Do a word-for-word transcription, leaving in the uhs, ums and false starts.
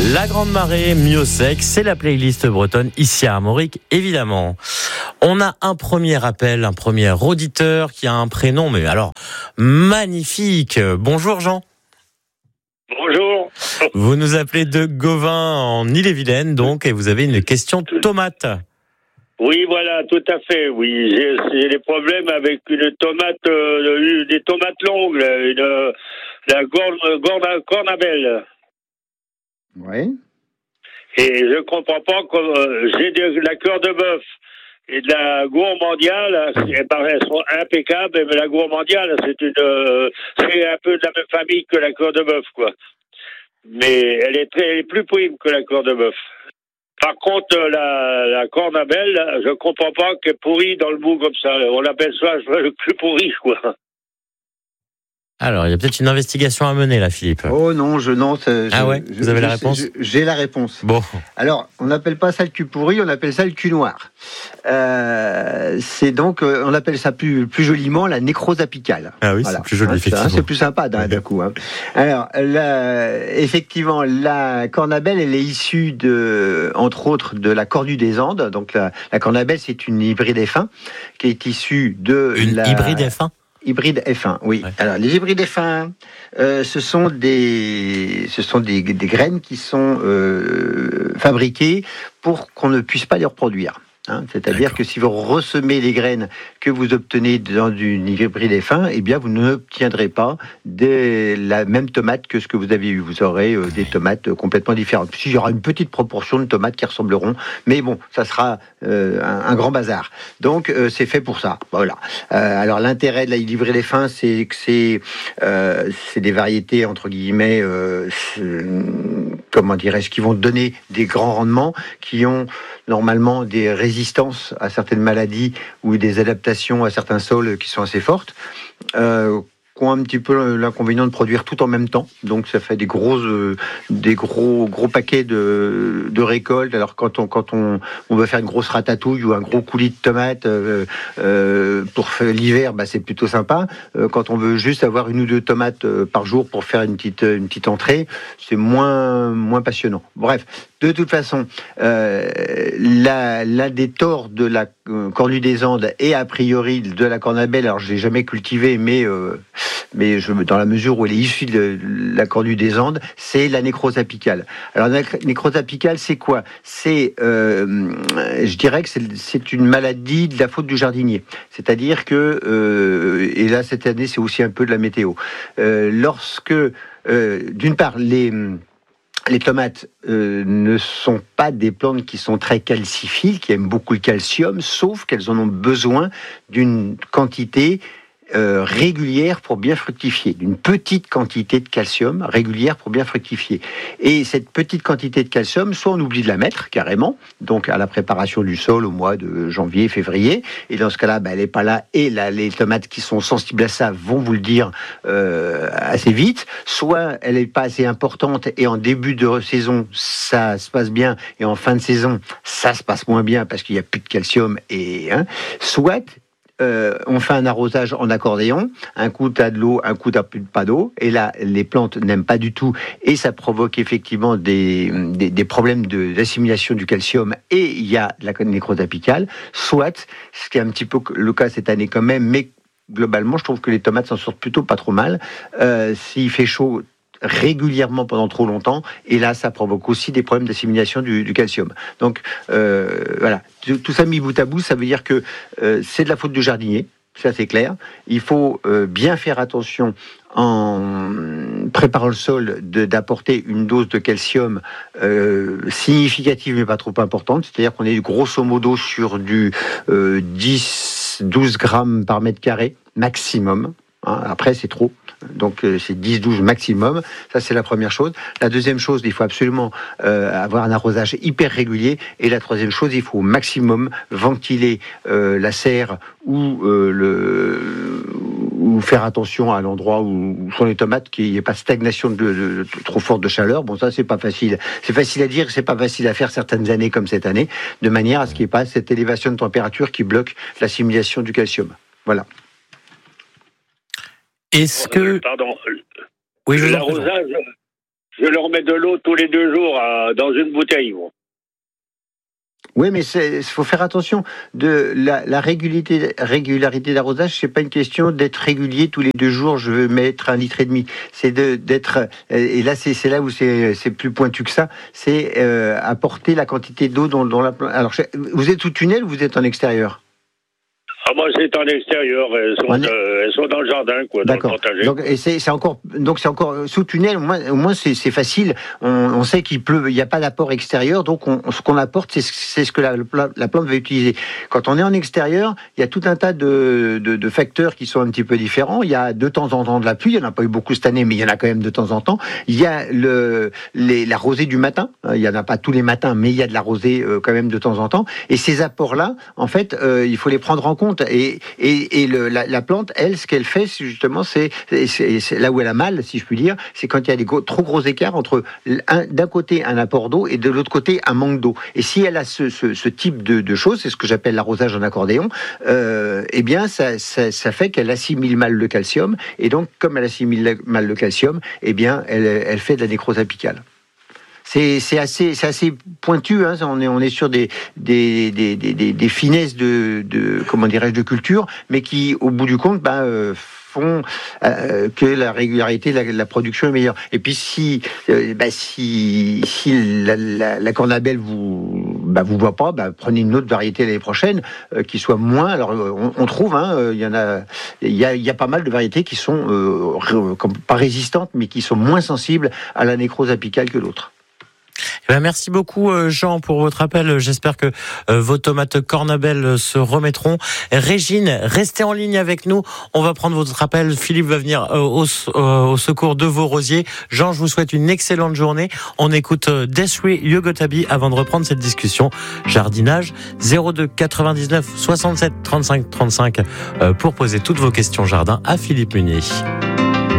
La Grande Marée, Miosec, c'est la playlist bretonne ici à Armorique, évidemment. On a un premier appel, un premier auditeur qui a un prénom, mais alors magnifique. Bonjour Jean. Bonjour. Vous nous appelez de Gauvin en Île-et-Vilaine, donc, et vous avez une question tomate. Oui, voilà, tout à fait. Oui, j'ai, j'ai des problèmes avec une tomate, euh, des tomates longues, là, une, la Gorn- Gorn- Cornabel. Oui. Et je comprends pas que euh, j'ai de la cœur de bœuf et de la gourmandiale. Elles paraissent sont impeccables, mais la gourmandiale, c'est une, euh, c'est un peu de la même famille que la cœur de bœuf, quoi. Mais elle est très, elle est plus prime que la cœur de bœuf. Par contre, la, la Cornabel, je comprends pas qu'elle est pourrie dans le bout comme ça. On l'appelle ça le plus pourri, quoi. Alors, il y a peut-être une investigation à mener là, Philippe. Oh non, je non. Je, ah ouais, je, vous avez je, la réponse je, J'ai la réponse. Bon. Alors, on n'appelle pas ça le cul pourri, on appelle ça le cul noir. Euh, c'est donc, on appelle ça plus, plus joliment la nécrose apicale. Ah oui, voilà. C'est plus joli, hein, effectivement. C'est plus sympa d'un, d'un coup. Hein. Alors, la, effectivement, la Cornabel, elle est issue de, entre autres, de la cornue des Andes. Donc, la, la Cornabel, c'est une hybride F un qui est issue de une la... hybride F un. Hybride F un, oui. Ouais. Alors, les hybrides F un, euh, ce sont des, ce sont des, des graines qui sont euh, fabriquées pour qu'on ne puisse pas les reproduire. Hein, c'est-à-dire D'accord. que si vous ressemez les graines que vous obtenez dans une hybride F un, eh bien, vous n'obtiendrez pas des, la même tomate que ce que vous avez eu. Vous aurez euh, des tomates complètement différentes. Puis, il y aura une petite proportion de tomates qui ressembleront, mais bon, ça sera euh, un, un grand bazar. Donc, euh, c'est fait pour ça. Voilà. Euh, alors, l'intérêt de la hybride F un, c'est que c'est, euh, c'est des variétés, entre guillemets, euh, comment dirais-je, qui vont donner des grands rendements, qui ont normalement des résistances à certaines maladies ou des adaptations à certains sols qui sont assez fortes, euh, qui ont un petit peu l'inconvénient de produire tout en même temps. Donc ça fait des grosses, euh, des gros gros paquets de, de récoltes. Alors quand on quand on, on veut faire une grosse ratatouille ou un gros coulis de tomates euh, euh, pour faire l'hiver, bah c'est plutôt sympa. Euh, quand on veut juste avoir une ou deux tomates euh, par jour pour faire une petite une petite entrée, c'est moins moins passionnant. Bref. De toute façon, euh, la, l'un des torts de la euh, cornue des Andes et a priori de la Cornabel, alors je l'ai jamais cultivée, mais euh, mais je, dans la mesure où elle est issue de la cornue des Andes, c'est la nécrose apicale. Alors la nécrose apicale, c'est quoi ? C'est, euh, je dirais que c'est, c'est une maladie de la faute du jardinier. C'est-à-dire que, euh, et là cette année, c'est aussi un peu de la météo. Euh, lorsque, euh, d'une part, les Les tomates euh, ne sont pas des plantes qui sont très calciphiles, qui aiment beaucoup le calcium, sauf qu'elles en ont besoin d'une quantité euh, régulière pour bien fructifier, d'une petite quantité de calcium régulière pour bien fructifier. Et cette petite quantité de calcium, soit on oublie de la mettre carrément, donc à la préparation du sol au mois de janvier, février, et dans ce cas-là, bah, elle n'est pas là, et là, les tomates qui sont sensibles à ça vont vous le dire euh, assez vite, soit elle n'est pas assez importante, et en début de saison, ça se passe bien, et en fin de saison, ça se passe moins bien, parce qu'il n'y a plus de calcium, et hein, soit... Euh, on fait un arrosage en accordéon, un coup t'as de l'eau, un coup t'as plus pas d'eau, et là les plantes n'aiment pas du tout, et ça provoque effectivement des, des, des problèmes de, d'assimilation du calcium, et il y a de la nécrose apicale, soit, ce qui est un petit peu le cas cette année quand même, mais globalement je trouve que les tomates s'en sortent plutôt pas trop mal, euh, s'il fait chaud régulièrement pendant trop longtemps, et là ça provoque aussi des problèmes d'assimilation du, du calcium. Donc euh, voilà, tout ça mis bout à bout, ça veut dire que euh, c'est de la faute du jardinier, ça c'est clair. Il faut euh, bien faire attention en préparant le sol de, d'apporter une dose de calcium euh, significative mais pas trop importante, c'est-à-dire qu'on est grosso modo sur du euh, dix à douze grammes par mètre carré maximum. Hein, après c'est trop. Donc euh, c'est dix à douze maximum, ça c'est la première chose. La deuxième chose, il faut absolument euh, avoir un arrosage hyper régulier. Et la troisième chose, il faut au maximum ventiler euh, la serre ou, euh, le, ou faire attention à l'endroit où, où sont les tomates, qu'il n'y ait pas stagnation de, de, de, trop forte de chaleur. Bon, ça c'est pas facile. C'est facile à dire, c'est pas facile à faire certaines années comme cette année, de manière à ce qu'il n'y ait pas cette élévation de température qui bloque l'assimilation du calcium. Voilà. Est-ce que... Pardon. Oui, je l'arrosage, je leur mets de l'eau tous les deux jours euh, dans une bouteille. Moi. Oui, mais il faut faire attention. De la, la régularité, régularité d'arrosage, c'est pas une question d'être régulier tous les deux jours. Je veux mettre un litre et demi. C'est de d'être et là c'est, c'est là où c'est, c'est plus pointu que ça. C'est euh, apporter la quantité d'eau dans, dans la plante. Alors, vous êtes sous tunnel ou vous êtes en extérieur? Ah, moi, c'est en extérieur. Elles sont, est... euh, elles sont dans le jardin, quoi. D'accord. Dans le potager. Donc, et c'est, c'est encore, donc c'est encore sous tunnel. Au moins, au moins c'est, c'est facile. On, on sait qu'il pleut. Il n'y a pas d'apport extérieur. Donc, on, ce qu'on apporte, c'est, c'est ce que la, la plante va utiliser. Quand on est en extérieur, il y a tout un tas de, de, de facteurs qui sont un petit peu différents. Il y a de temps en temps de la pluie. Il n'y en a pas eu beaucoup cette année, mais il y en a quand même de temps en temps. Il y a le, les, la rosée du matin. Il n'y en a pas tous les matins, mais il y a de la rosée euh, quand même de temps en temps. Et ces apports-là, en fait, euh, il faut les prendre en compte. Et, et Et, et le, la, la plante, elle, ce qu'elle fait, c'est justement, c'est, c'est, c'est là où elle a mal, si je puis dire, c'est quand il y a des gros, trop gros écarts entre un, d'un côté un apport d'eau et de l'autre côté un manque d'eau. Et si elle a ce, ce, ce type de, de choses, c'est ce que j'appelle l'arrosage en accordéon, euh, eh bien, ça, ça, ça fait qu'elle assimile mal le calcium. Et donc, comme elle assimile mal le calcium, eh bien, elle, elle fait de la nécrose apicale. C'est, c'est, assez, c'est assez pointu, hein. on, est, on est sur des, des, des, des, des finesses de, de, comment dirais-je, de culture, mais qui, au bout du compte, ben, euh, font euh, que la régularité de la, la production est meilleure. Et puis, si, euh, ben, si, si la, la, la cornabelle vous ben, vous voit pas, ben, prenez une autre variété l'année prochaine euh, qui soit moins. Alors, on, on trouve, hein, il y en a, il y a, il y a pas mal de variétés qui sont euh, comme, pas résistantes, mais qui sont moins sensibles à la nécrose apicale que l'autre. Eh bien, merci beaucoup Jean pour votre appel. J'espère que euh, vos tomates cornabelle se remettront. Régine, restez en ligne avec nous. On va prendre votre appel. Philippe va venir euh, au, euh, au secours de vos rosiers. Jean, je vous souhaite une excellente journée. On écoute euh, Desiree You Gotta Be avant de reprendre cette discussion. Jardinage, zéro deux quatre-vingt-dix-neuf soixante-sept trente-cinq trente-cinq euh, pour poser toutes vos questions jardin à Philippe Munier.